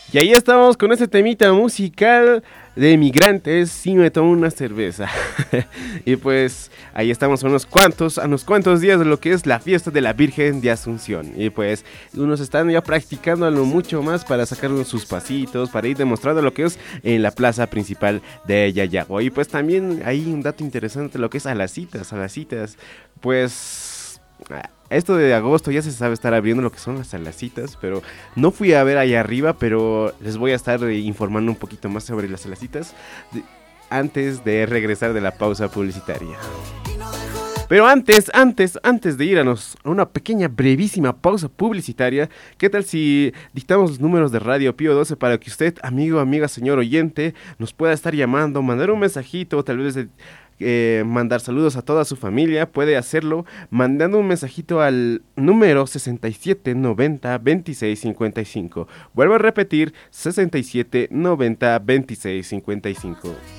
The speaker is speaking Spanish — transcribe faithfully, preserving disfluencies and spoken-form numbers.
Y ahí estamos con este temita musical de Migrantes, sí me tomo una cerveza. Y pues ahí estamos a unos cuantos, a unos cuantos días de lo que es la fiesta de la Virgen de Asunción. Y pues unos están ya practicando a lo mucho más para sacar sus pasitos, para ir demostrando lo que es en la plaza principal de Yayago. Y pues también hay un dato interesante, lo que es a las citas, a las citas. Pues esto de agosto ya se sabe estar abriendo lo que son las salacitas, pero no fui a ver allá arriba, pero les voy a estar informando un poquito más sobre las salacitas de, antes de regresar de la pausa publicitaria. Pero antes, antes, antes de irnos a una pequeña, brevísima pausa publicitaria, ¿qué tal si dictamos los números de Radio Pío doce para que usted, amigo, amiga, señor oyente, nos pueda estar llamando, mandar un mensajito, tal vez de... Eh, mandar saludos a toda su familia? Puede hacerlo mandando un mensajito al número sesenta y siete noventa veintiséis cincuenta y cinco. Vuelvo a repetir, sesenta y siete noventa veintiséis cincuenta y cinco.